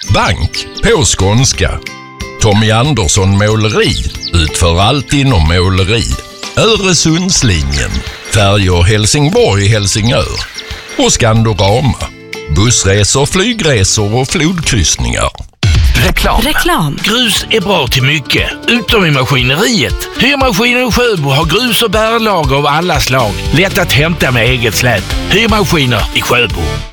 Bank på skånska. Tommy Andersson Måleri utför allt inom måleri. Öresundslinjen, färjor Helsingborg-Helsingör och Skandorama. Bussresor, flygresor och flodkryssningar. Reklam. Grus är bra till mycket, utom i maskineriet. Hyrmaskinen Sjöbo har grus och bärlager av alla slag. Lätt att hämta med eget släp. Hyrmaskiner i Sjöbo.